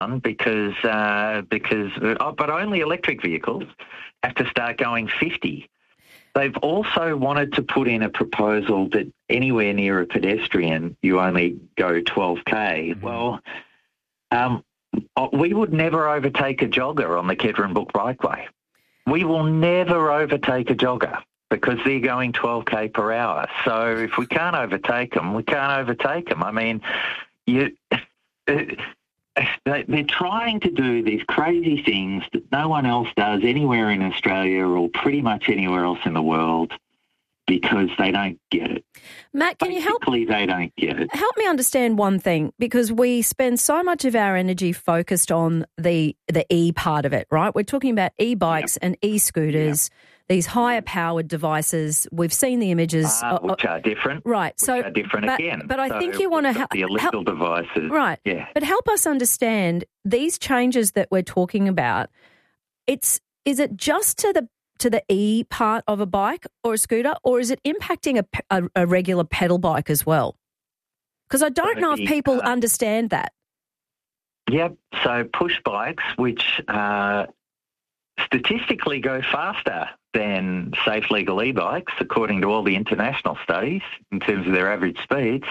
because but only electric vehicles have to start going 50. They've also wanted to put in a proposal that anywhere near a pedestrian, you only go 12K. Mm-hmm. Well, we would never overtake a jogger on the Kedron Brook Bikeway. We will never overtake a jogger because they're going 12K per hour. So if we can't overtake them, we can't overtake them. I mean, they're trying to do these crazy things that no one else does anywhere in Australia or pretty much anywhere else in the world because they don't get it. Matt, can you help? Basically, they don't get it. Help me understand one thing, because we spend so much of our energy focused on the E part of it, right? We're talking about e-bikes and e-scooters, these higher powered devices. We've seen the images. Which are different. Right. Which are different again. But I think you want to help. The illegal devices. Right. Yeah. But help us understand these changes that we're talking about. Is it just to the E part of a bike or a scooter, or is it impacting a regular pedal bike as well? Because I don't know if people understand that. Yep. So push bikes, which statistically go faster than safe legal e-bikes, according to all the international studies in terms of their average speeds,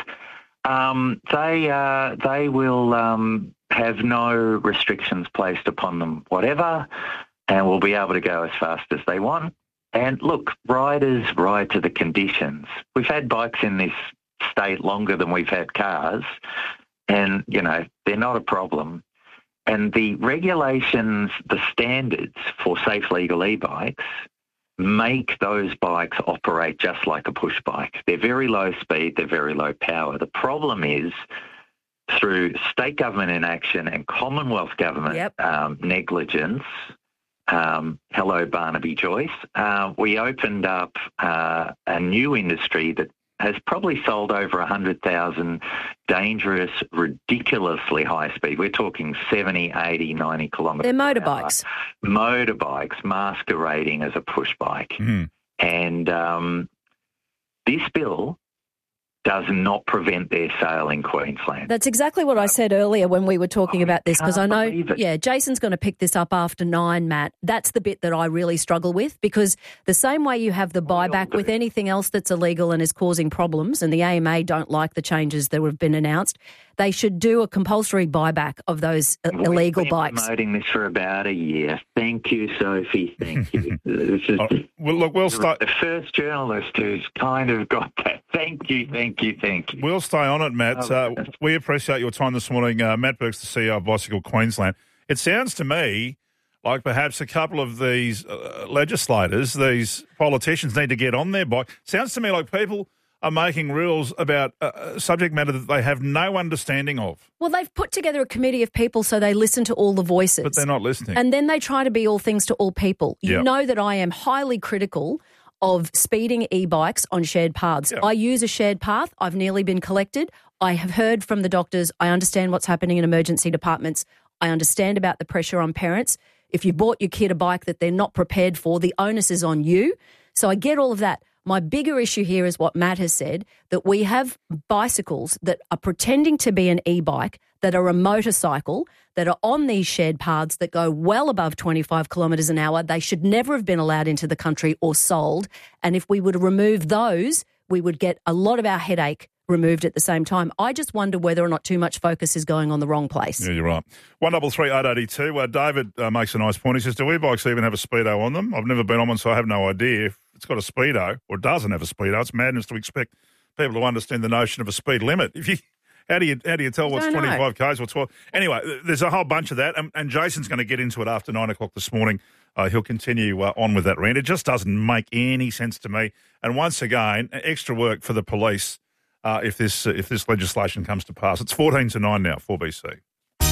they will have no restrictions placed upon them whatever, and will be able to go as fast as they want. And look, riders ride to the conditions. We've had bikes in this state longer than we've had cars, and, they're not a problem. And the regulations, the standards for safe legal e-bikes make those bikes operate just like a push bike. They're very low speed, they're very low power. The problem is, through state government inaction and Commonwealth government negligence, hello Barnaby Joyce, we opened up a new industry that has probably sold over 100,000 dangerous, ridiculously high speed. We're talking 70, 80, 90 kilometres. They're motorbikes. Motorbikes masquerading as a push bike. Mm. And this bill does not prevent their sale in Queensland. That's exactly what I said earlier when we were talking about this, because I know, Jason's going to pick this up after 9, Matt. That's the bit that I really struggle with, because the same way you have the buyback with anything else that's illegal and is causing problems, and the AMA don't like the changes that have been announced, they should do a compulsory buyback of those illegal bikes. We've been promoting this for about a year. Thank you, Sophie. Thank you. This is we'll start. The first journalist who's kind of got that. Thank you. We'll stay on it, Matt. We appreciate your time this morning. Matt Burke's the CEO of Bicycle Queensland. It sounds to me like perhaps a couple of these legislators, these politicians need to get on their bike. Sounds to me like people are making rules about subject matter that they have no understanding of. Well, they've put together a committee of people so they listen to all the voices. But they're not listening. And then they try to be all things to all people. You know that I am highly critical of speeding e-bikes on shared paths. I use a shared path. I've nearly been collected. I have heard from the doctors. I understand what's happening in emergency departments. I understand about the pressure on parents. If you bought your kid a bike that they're not prepared for, the onus is on you. So I get all of that. My bigger issue here is what Matt has said, that we have bicycles that are pretending to be an e-bike, that are a motorcycle, that are on these shared paths that go well above 25 kilometres an hour. They should never have been allowed into the country or sold. And if we were to remove those, we would get a lot of our headache removed at the same time. I just wonder whether or not too much focus is going on the wrong place. Yeah, you're right. 133 882. David makes a nice point. He says, do e-bikes even have a speedo on them? I've never been on one, so I have no idea. If it's got a speedo or doesn't have a speedo, it's madness to expect people to understand the notion of a speed limit. How do you tell what's 25 k's or 12? Anyway, there's a whole bunch of that, and Jason's going to get into it after 9 o'clock this morning. He'll continue on with that rant. It just doesn't make any sense to me. And once again, extra work for the police if this legislation comes to pass. It's 14 to 9 now, 4BC.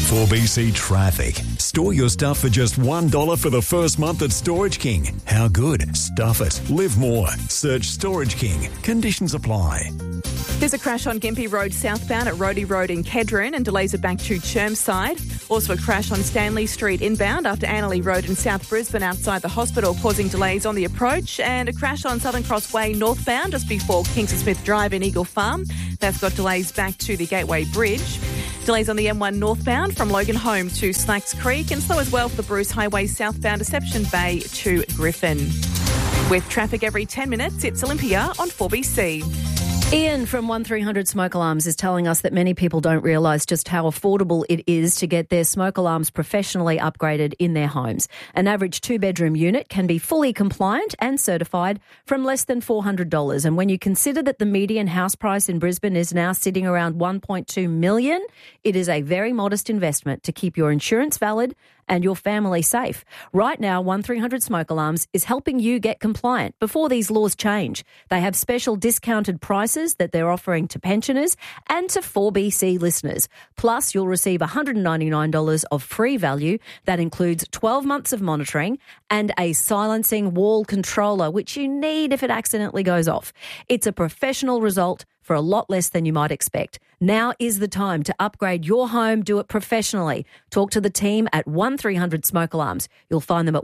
4BC Traffic. Store your stuff for just $1 for the first month at Storage King. How good? Stuff it. Live more. Search Storage King. Conditions apply. There's a crash on Gympie Road southbound at Rhodey Road in Kedron, and delays are back to Chermside. Also a crash on Stanley Street inbound after Annerley Road in South Brisbane outside the hospital, causing delays on the approach. And a crash on Southern Cross Way northbound just before Kingston Smith Drive in Eagle Farm. That's got delays back to the Gateway Bridge. Delays on the M1 northbound from Logan Home to Slacks Creek, and slow as well for the Bruce Highway southbound Deception Bay to Griffin. With traffic every 10 minutes, it's Olympia on 4BC. Ian from 1300 Smoke Alarms is telling us that many people don't realise just how affordable it is to get their smoke alarms professionally upgraded in their homes. An average 2-bedroom unit can be fully compliant and certified from less than $400. And when you consider that the median house price in Brisbane is now sitting around $1.2 million, it is a very modest investment to keep your insurance valid and your family safe. Right now, 1300 Smoke Alarms is helping you get compliant before these laws change. They have special discounted prices that they're offering to pensioners and to 4BC listeners. Plus, you'll receive $199 of free value. That includes 12 months of monitoring and a silencing wall controller, which you need if it accidentally goes off. It's a professional result for a lot less than you might expect. Now is the time to upgrade your home. Do it professionally. Talk to the team at 1300 Smoke Alarms. You'll find them at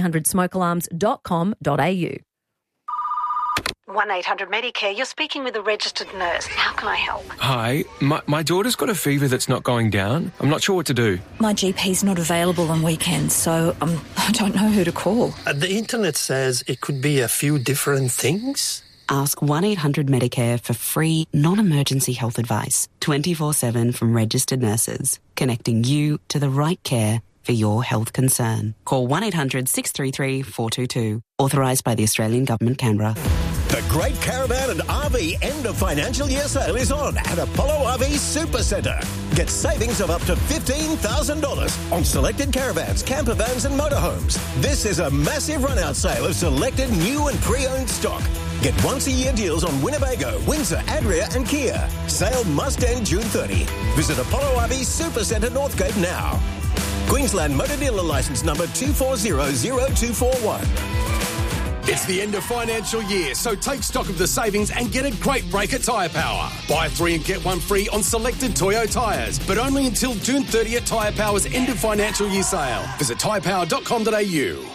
1300smokealarms.com.au. 1-800-Medicare, you're speaking with a registered nurse. How can I help? Hi, my daughter's got a fever that's not going down. I'm not sure what to do. My GP's not available on weekends, so I don't know who to call. The internet says it could be a few different things. Ask 1-800-Medicare for free, non-emergency health advice, 24/7 from registered nurses, connecting you to the right care for your health concern. Call 1-800-633-422. Authorised by the Australian Government, Canberra. The Great Caravan and RV end of financial year sale is on at Apollo RV Supercentre. Get savings of up to $15,000 on selected caravans, camper vans and motorhomes. This is a massive run-out sale of selected new and pre-owned stock. Get once-a-year deals on Winnebago, Windsor, Adria and Kia. Sale must end June 30. Visit Apollo RV Supercentre Northgate now. Queensland Motor Dealer Licence number 2400241. It's the end of financial year, so take stock of the savings and get a great break at Tyre Power. Buy 3 and get 1 free on selected Toyo tyres, but only until June 30 at Tyre Power's end of financial year sale. Visit tyrepower.com.au.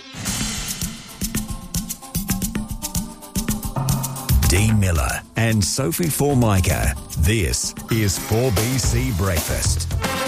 Dean Miller and Sophie Formica. This is 4BC Breakfast.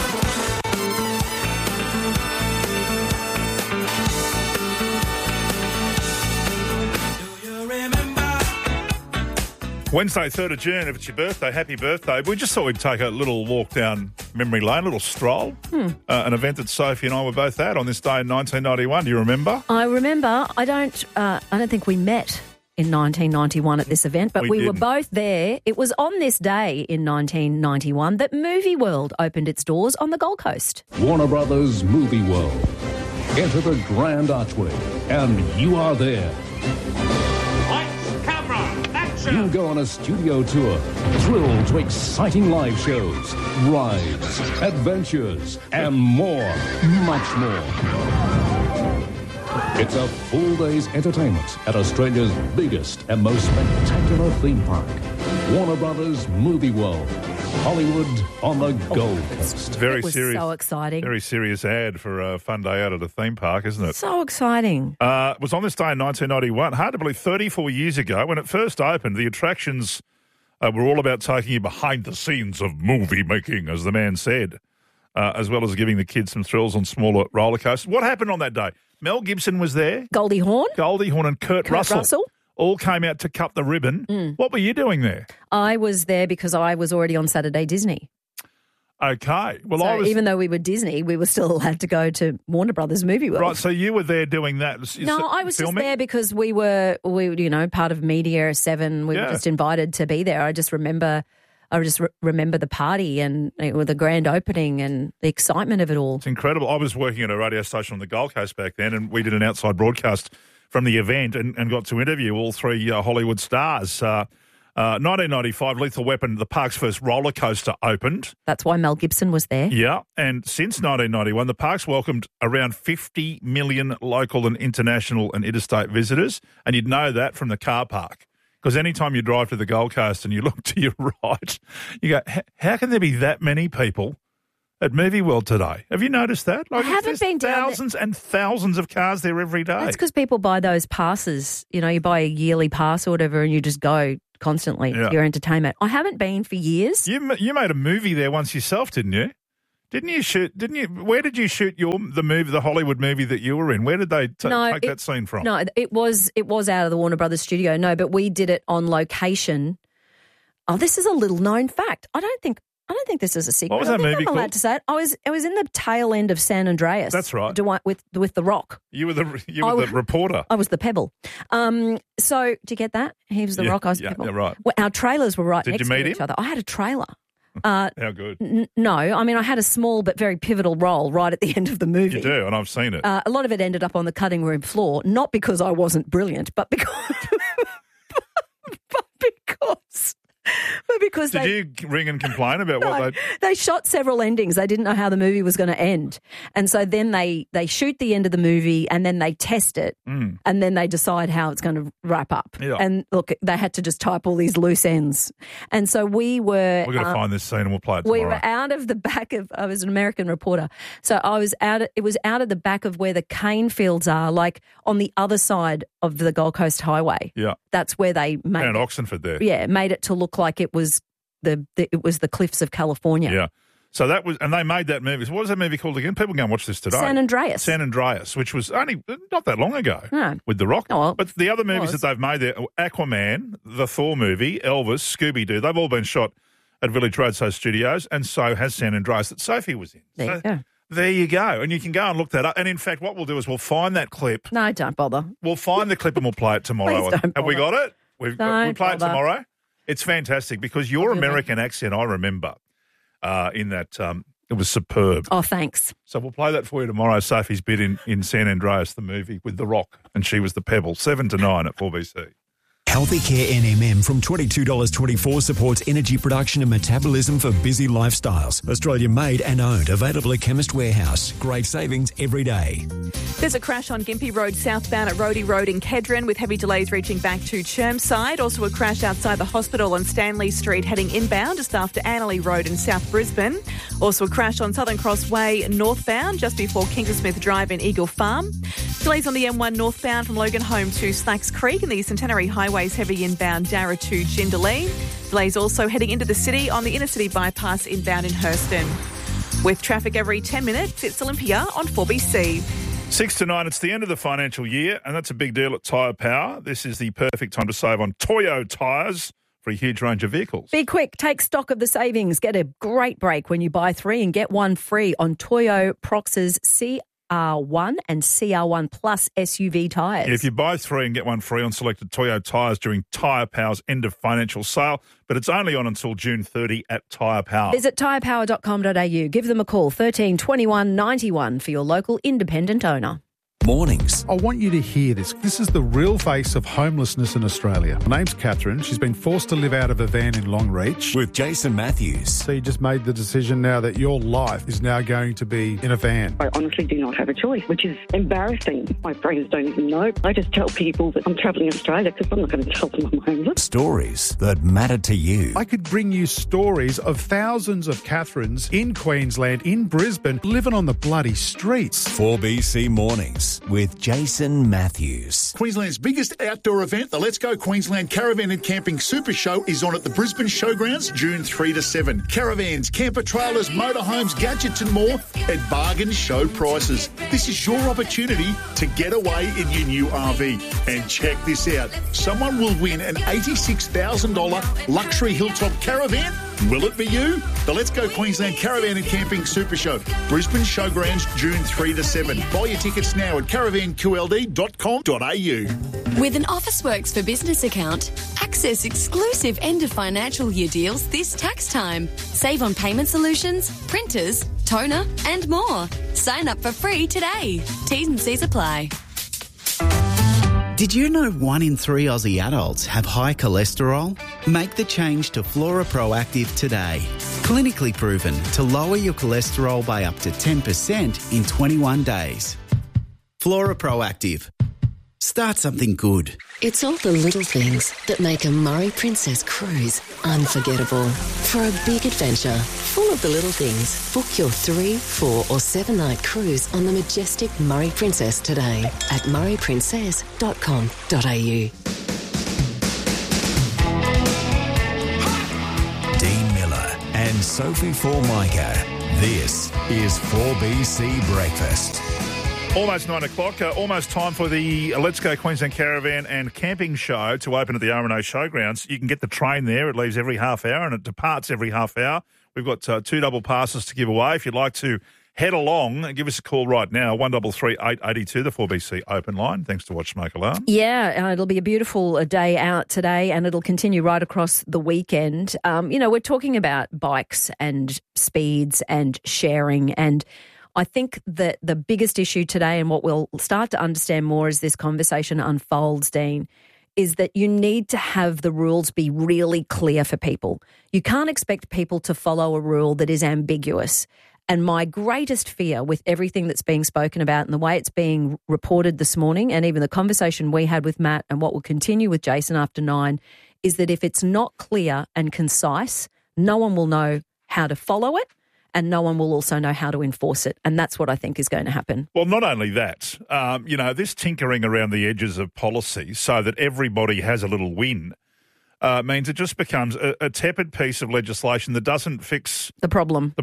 Wednesday, 3rd of June, if it's your birthday, happy birthday. We just thought we'd take a little walk down memory lane, a little stroll. An event that Sophie and I were both at on this day in 1991. Do you remember? I remember. I don't think we met in 1991 at this event, but we were both there. It was on this day in 1991 that Movie World opened its doors on the Gold Coast. Warner Brothers Movie World. Enter the Grand Archway, and you are there. You go on a studio tour, thrilled to exciting live shows, rides, adventures, and more, much more. It's a full day's entertainment at Australia's biggest and most spectacular theme park, Warner Brothers Movie World, Hollywood on the Gold Coast. Very it was serious. So exciting. Very serious ad for a fun day out at a theme park, isn't it? So exciting. It was on this day in 1991. Hard to believe, 34 years ago, when it first opened, the attractions were all about taking you behind the scenes of movie making, as the man said, as well as giving the kids some thrills on smaller roller coasters. What happened on that day? Mel Gibson was there. Goldie Hawn. And Kurt Russell. All came out to cut the ribbon. What were you doing there? I was there because I was already on Saturday Disney. Okay. Well, so even though we were Disney, we were still allowed to go to Warner Brothers Movie World. Right, so you were there doing that? No, I was filming? just there because we were part of Media 7. We were just invited to be there. I just remember the party and the grand opening and the excitement of it all. It's incredible. I was working at a radio station on the Gold Coast back then, and we did an outside broadcast from the event and got to interview all 3 Hollywood stars. 1995, Lethal Weapon, the park's first roller coaster, opened. That's why Mel Gibson was there. Yeah, and since 1991, the park's welcomed around 50 million local and international and interstate visitors, and you'd know that from the car park. Because anytime you drive to the Gold Coast and you look to your right, you go, how can there be that many people at Movie World today? Have you noticed that? I haven't been down thousands and thousands of cars there every day. That's because people buy those passes. You buy a yearly pass or whatever and you just go constantly to your entertainment. I haven't been for years. You made a movie there once yourself, didn't you? Didn't you? Where did you shoot the Hollywood movie that you were in? Where did they take that scene from? No, it was out of the Warner Brothers studio. No, but we did it on location. Oh, this is a little known fact. I don't think this is a secret. What was that movie I'm called? allowed to say it. I was in the tail end of San Andreas. That's right. With The Rock. You were the reporter. I was the Pebble. So do you get that? He was the Rock. I was the Pebble. Yeah, right. Well, our trailers were right Did next you meet to each him? other. I had a trailer. How good? No, I mean I had a small but very pivotal role right at the end of the movie. You do, and I've seen it. A lot of it ended up on the cutting room floor, not because I wasn't brilliant, but because because Did you ring and complain about what they shot several endings. They didn't know how the movie was going to end. And so then they shoot the end of the movie and then they test it and then they decide how it's going to wrap up. Yeah. And look, they had to just type all these loose ends. And so we're going to find this scene and we'll play it tomorrow. We were out of the back of, I was an American reporter. So it was out of the back of where the cane fields are, like on the other side of the Gold Coast Highway. Yeah. That's where they made it. Oxenford there. Yeah, made it to look like it was the cliffs of California. Yeah. So that was, and they made that movie. What was that movie called again? People go and watch this today. San Andreas. San Andreas, which was only not that long ago with The Rock. Oh, well, but the other movies that they've made there, Aquaman, the Thor movie, Elvis, Scooby-Doo, they've all been shot at Village Roadside Studios, and so has San Andreas that Sophie was in. There you go. And you can go and look that up. And in fact, what we'll do is we'll find that clip. No, don't bother. We'll find the clip and we'll play it tomorrow. Please don't Have we got it? We play it tomorrow. It's fantastic because your American accent, I remember, in that it was superb. Oh, thanks. So we'll play that for you tomorrow. Sophie's bit in San Andreas, the movie with The Rock, and she was the Pebble, 7 to 9 at 4BC. Healthy Care NMM from $22.24 supports energy production and metabolism for busy lifestyles. Australian made and owned. Available at Chemist Warehouse. Great savings every day. There's a crash on Gympie Road southbound at Roadie Road in Kedron with heavy delays reaching back to Chermside. Also a crash outside the hospital on Stanley Street heading inbound just after Annerley Road in South Brisbane. Also a crash on Southern Cross Way northbound just before Kingsmith Drive in Eagle Farm. Delays on the M1 northbound from Logan Home to Slacks Creek and the Centenary Highways heavy inbound Darra to Jindalee. Delays also heading into the city on the inner city bypass inbound in Hurston. With traffic every 10 minutes, it's Olympia on 4BC. 6 to 9, it's the end of the financial year, and that's a big deal at Tyre Power. This is the perfect time to save on Toyo tyres for a huge range of vehicles. Be quick, take stock of the savings. Get a great break when you buy 3 and get 1 free on Toyo Prox's CR1 and CR1 Plus SUV tyres. If you buy 3 and get 1 free on selected Toyo tyres during Tyre Power's end of financial sale, but it's only on until June 30 at Tyre Power. Visit tyrepower.com.au. Give them a call, 13 21 91 for your local independent owner. Mornings. I want you to hear this. This is the real face of homelessness in Australia. My name's Catherine. She's been forced to live out of a van in Longreach. With Jason Matthews. So you just made the decision now that your life is now going to be in a van. I honestly do not have a choice, which is embarrassing. My friends don't even know. I just tell people that I'm travelling Australia because I'm not going to tell them I'm homeless. Stories that matter to you. I could bring you stories of thousands of Catherines in Queensland, in Brisbane, living on the bloody streets. 4BC Mornings with Jason Matthews. Queensland's biggest outdoor event, the Let's Go Queensland Caravan and Camping Super Show, is on at the Brisbane Showgrounds June 3 to 7. Caravans, camper trailers, motorhomes, gadgets and more at bargain show prices. This is your opportunity to get away in your new RV. And check this out. Someone will win an $86,000 luxury hilltop caravan. Will it be you? The Let's Go Queensland Caravan and Camping Super Show. Brisbane Showgrounds June 3 to 7. Buy your tickets now at caravanqld.com.au. With an Officeworks for Business account, access exclusive end of financial year deals this tax time. Save on payment solutions, printers, toner and more. Sign up for free today. T's and C's apply. Did you know 1 in 3 Aussie adults have high cholesterol? Make the change to Flora Proactive today. Clinically proven to lower your cholesterol by up to 10% in 21 days. Flora Proactive. Start something good. It's all the little things that make a Murray Princess cruise unforgettable. For a big adventure, full of the little things, book your 3, 4 or 7-night cruise on the majestic Murray Princess today at murrayprincess.com.au. Dean Miller and Sophie Formica. This is 4BC Breakfast. Almost 9 o'clock, almost time for the Let's Go Queensland Caravan and Camping Show to open at the RNO Showgrounds. You can get the train there. It leaves every half hour and it departs every half hour. We've got 2 double passes to give away. If you'd like to head along, give us a call right now, 1338 882, the 4BC open line. Thanks to Watch Smoke Alarm. Yeah, it'll be a beautiful day out today and it'll continue right across the weekend. We're talking about bikes and speeds and sharing, and I think that the biggest issue today, and what we'll start to understand more as this conversation unfolds, Dean, is that you need to have the rules be really clear for people. You can't expect people to follow a rule that is ambiguous. And my greatest fear with everything that's being spoken about and the way it's being reported this morning, and even the conversation we had with Matt and what will continue with Jason after 9, is that if it's not clear and concise, no one will know how to follow it. And no one will also know how to enforce it. And that's what I think is going to happen. Well, not only that, this tinkering around the edges of policy so that everybody has a little win means it just becomes a tepid piece of legislation that doesn't fix the problem.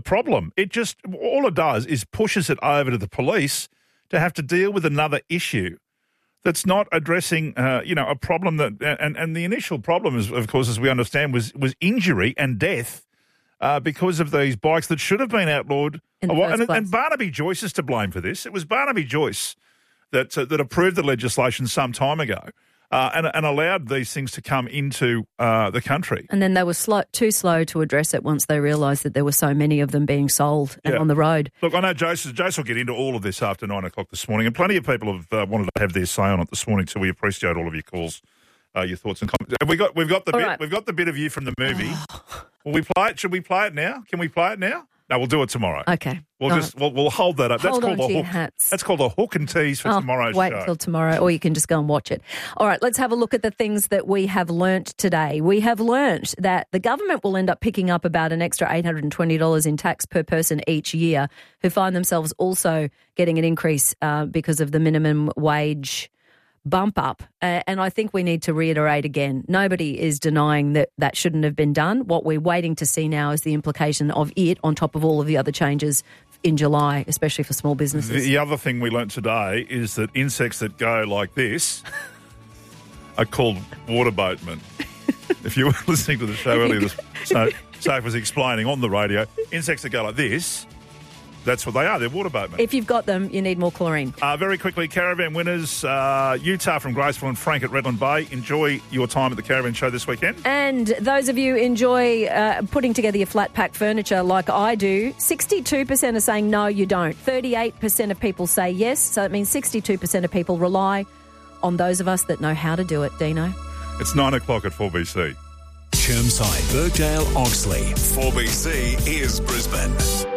All it does is pushes it over to the police to have to deal with another issue that's not addressing, a problem that, and the initial problem is, of course, as we understand, was injury and death. Because of these bikes that should have been outlawed. And Barnaby Joyce is to blame for this. It was Barnaby Joyce that approved the legislation some time ago and allowed these things to come into the country. And then they were too slow to address it once they realised that there were so many of them being sold and on the road. Look, I know Jace will get into all of this after 9 o'clock this morning, and plenty of people have wanted to have their say on it this morning, so we appreciate all of your calls. Your thoughts and comments. We've got the bit. Right. We've got the bit of you from the movie. Will we play it? Should we play it now? Can we play it now? No, we'll do it tomorrow. Okay. We'll hold that up. Hold on to your hats. That's called a hook and tease for tomorrow's show. Wait till tomorrow, or you can just go and watch it. All right, let's have a look at the things that we have learnt today. We have learnt that the government will end up picking up about an extra $820 in tax per person each year, who find themselves also getting an increase because of the minimum wage bump up. And I think we need to reiterate again, nobody is denying that shouldn't have been done. What we're waiting to see now is the implication of it on top of all of the other changes in July, especially for small businesses. The other thing we learnt today is that insects that go like this are called water boatmen. If you were listening to the show earlier, Saif was explaining on the radio, insects that go like this, that's what they are. They're water boatmen. If you've got them, you need more chlorine. Very quickly, caravan winners, Utah from Graceville and Frank at Redland Bay. Enjoy your time at the Caravan Show this weekend. And those of you enjoy putting together your flat pack furniture like I do, 62% are saying no, you don't. 38% of people say yes. So it means 62% of people rely on those of us that know how to do it. Dino? It's 9 o'clock at 4BC. Chermside, Birkdale, Oxley. 4BC is Brisbane.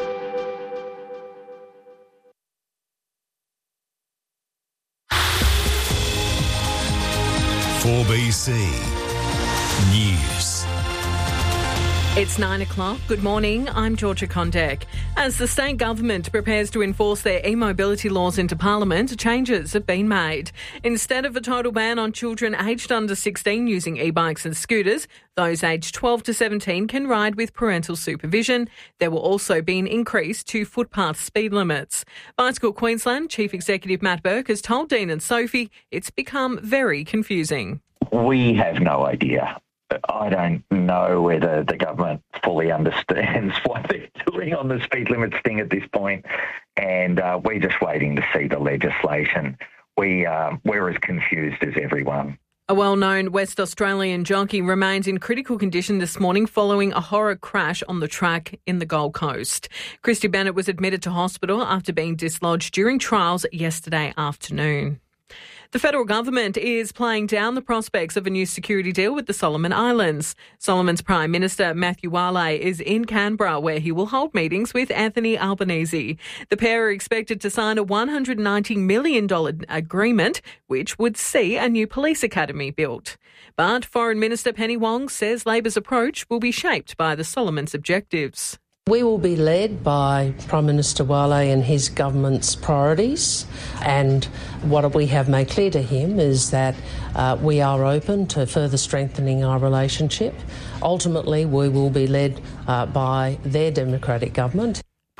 4BC News. It's 9 o'clock. Good morning. I'm Georgia Condek. As the state government prepares to enforce their e-mobility laws into Parliament, changes have been made. Instead of a total ban on children aged under 16 using e-bikes and scooters, those aged 12 to 17 can ride with parental supervision. There will also be an increase to footpath speed limits. Bicycle Queensland Chief Executive Matt Burke has told Dean and Sophie it's become very confusing. We have no idea. I don't know whether the government fully understands what they're doing on the speed limits thing at this point, and we're just waiting to see the legislation. We're as confused as everyone. A well-known West Australian jockey remains in critical condition this morning following a horror crash on the track in the Gold Coast. Christy Bennett was admitted to hospital after being dislodged during trials yesterday afternoon. The federal government is playing down the prospects of a new security deal with the Solomon Islands. Solomon's Prime Minister Matthew Wale is in Canberra, where he will hold meetings with Anthony Albanese. The pair are expected to sign a $190 million agreement, which would see a new police academy built. But Foreign Minister Penny Wong says Labor's approach will be shaped by the Solomons' objectives. We will be led by Prime Minister Wale and his government's priorities, and what we have made clear to him is that we are open to further strengthening our relationship. Ultimately, we will be led by their democratic government.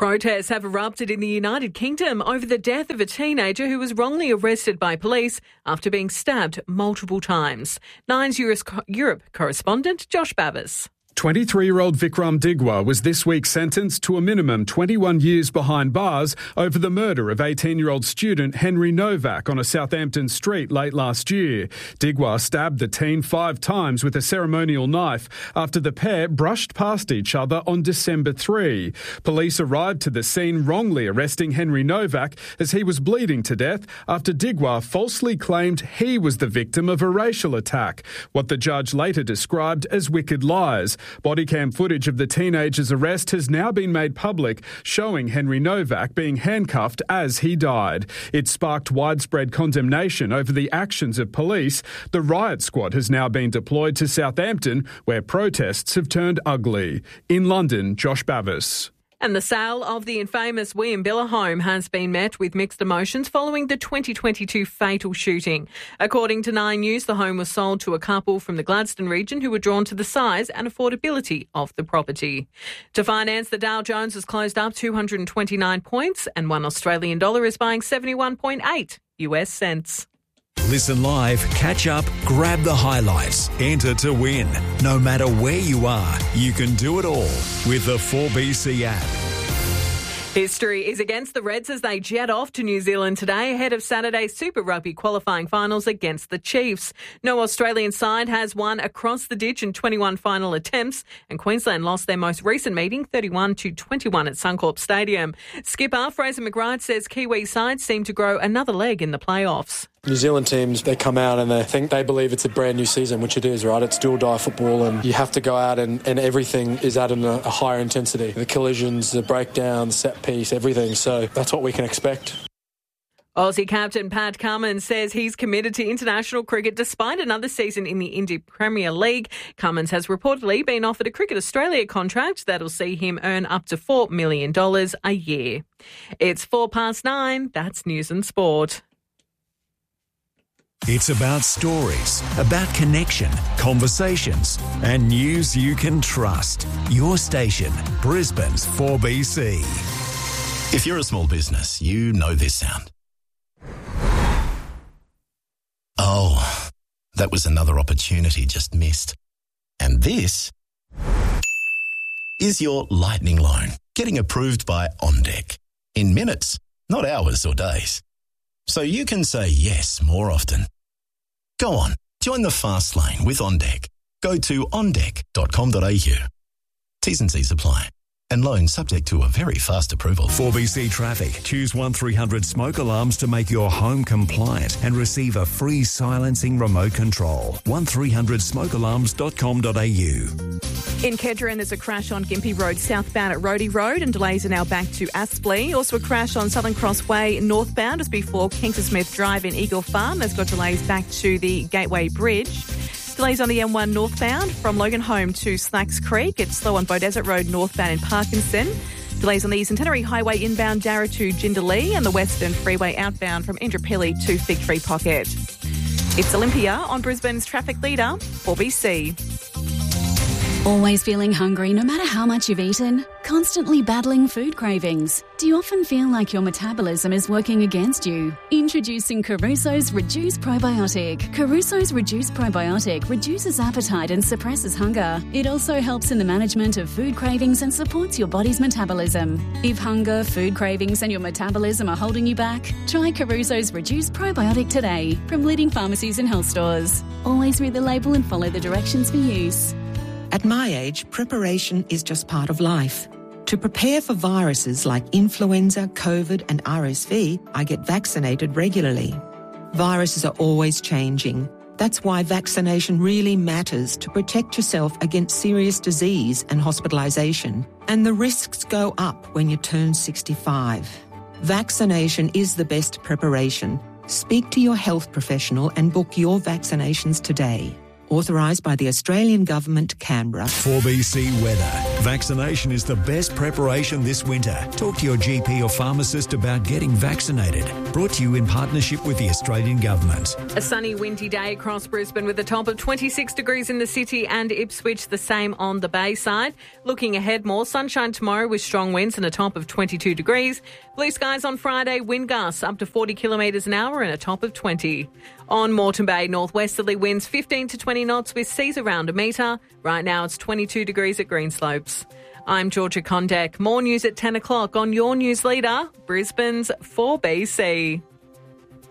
Protests have erupted in the United Kingdom over the death of a teenager who was wrongly arrested by police after being stabbed multiple times. Nine's Europe correspondent Josh Bavis. 23-year-old Vikram Digwa was this week sentenced to a minimum 21 years behind bars over the murder of 18-year-old student Henry Novak on a Southampton street late last year. Digwa stabbed the teen 5 times with a ceremonial knife after the pair brushed past each other on December 3. Police arrived to the scene wrongly arresting Henry Novak as he was bleeding to death after Digwa falsely claimed he was the victim of a racial attack, what the judge later described as wicked lies. Bodycam footage of the teenager's arrest has now been made public, showing Henry Novak being handcuffed as he died. It sparked widespread condemnation over the actions of police. The riot squad has now been deployed to Southampton, where protests have turned ugly. In London, Josh Bavis. And the sale of the infamous William Billa home has been met with mixed emotions following the 2022 fatal shooting. According to Nine News, the home was sold to a couple from the Gladstone region who were drawn to the size and affordability of the property. To finance, the Dow Jones has closed up 229 points and $1 Australian dollar is buying 71.8 US cents. Listen live, catch up, grab the highlights, enter to win. No matter where you are, you can do it all with the 4BC app. History is against the Reds as they jet off to New Zealand today ahead of Saturday's Super Rugby qualifying finals against the Chiefs. No Australian side has won across the ditch in 21 final attempts, and Queensland lost their most recent meeting 31-21 at Suncorp Stadium. Skipper Fraser McGrath says Kiwi sides seem to grow another leg in the playoffs. New Zealand teams, they come out and they believe it's a brand new season, which it is, right? It's do-or-die football and you have to go out and everything is at a higher intensity. The collisions, the breakdown, the set piece, everything. So that's what we can expect. Aussie captain Pat Cummins says he's committed to international cricket despite another season in the Indian Premier League. Cummins has reportedly been offered a Cricket Australia contract that'll see him earn up to $4 million a year. It's 9:04. That's news and sport. It's about stories, about connection, conversations, and news you can trust. Your station, Brisbane's 4BC. If you're a small business, you know this sound. Oh, that was another opportunity just missed. And this is your lightning loan, getting approved by OnDeck. In minutes, not hours or days. So you can say yes more often. Go on, join the fast lane with OnDeck. Go to ondeck.com.au. T's and C's apply. And loan subject to a very fast approval. 4BC Traffic. Choose 1300 smoke alarms to make your home compliant and receive a free silencing remote control. 1300smokealarms.com.au. In Kedron, there's a crash on Gympie Road southbound at Rody Road and delays are now back to Aspley. Also a crash on Southern Cross Way northbound as before Kingston-Smith Drive in Eagle Farm. There's got delays back to the Gateway Bridge. Delays on the M1 northbound from Loganholme to Slacks Creek. It's slow on Beaudesert Road northbound in Parkinson. Delays on the Centenary Highway inbound Darra to Jindalee and the Western Freeway outbound from Indooroopilly to Fig Tree Pocket. It's Olympia on Brisbane's traffic leader, 4BC. Always feeling hungry no matter how much you've eaten? Constantly battling food cravings? Do you often feel like your metabolism is working against you? Introducing Caruso's Reduce Probiotic. Caruso's Reduce Probiotic reduces appetite and suppresses hunger. It also helps in the management of food cravings and supports your body's metabolism. If hunger, food cravings and your metabolism are holding you back, try Caruso's Reduce Probiotic today from leading pharmacies and health stores. Always read the label and follow the directions for use. At my age, preparation is just part of life. To prepare for viruses like influenza, COVID and RSV, I get vaccinated regularly. Viruses are always changing. That's why vaccination really matters to protect yourself against serious disease and hospitalisation. And the risks go up when you turn 65. Vaccination is the best preparation. Speak to your health professional and book your vaccinations today. Authorised by the Australian Government, Canberra. 4BC weather. Vaccination is the best preparation this winter. Talk to your GP or pharmacist about getting vaccinated. Brought to you in partnership with the Australian Government. A sunny, windy day across Brisbane with a top of 26 degrees in the city and Ipswich, the same on the Bayside. Looking ahead, more sunshine tomorrow with strong winds and a top of 22 degrees. Blue skies on Friday, wind gusts up to 40 kilometres an hour and a top of 20. On Moreton Bay, northwesterly winds 15 to 20 knots with seas around a metre. Right now it's 22 degrees at Greenslopes. I'm Georgia Condek. More news at 10 o'clock on your news leader, Brisbane's 4BC.